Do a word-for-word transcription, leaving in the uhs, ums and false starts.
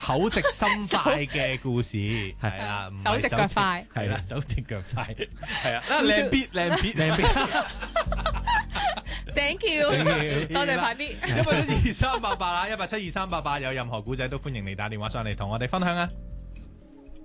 口直心快嘅故事，係啦，唔係手直腳快， 係啦，手直腳快，係啊，靚 B 靚 B 靚 B。 Thank you，多謝派 B。 一八七二三八八啊，一八七二三八八有任何古仔都歡迎你打電話上嚟同我哋分享啊！